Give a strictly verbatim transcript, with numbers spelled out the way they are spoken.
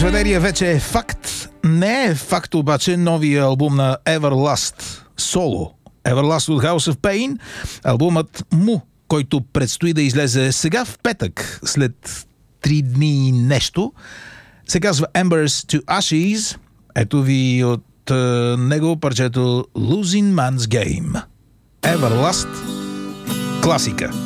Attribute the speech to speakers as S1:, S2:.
S1: произведение вече е факт. Не е факт обаче новия албум на Everlast Solo. Everlast от House of Pain. Албумът му, който предстои да излезе сега в петък, след три дни и нещо, се казва Embers to Ashes. Ето ви от uh, него парчето Losing Man's Game. Everlast. Класика.